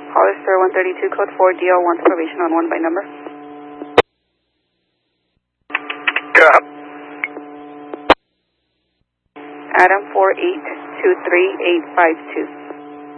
Hollister 132, code 4, DL wants probation on 1 by number. Cap. Adam 4823852.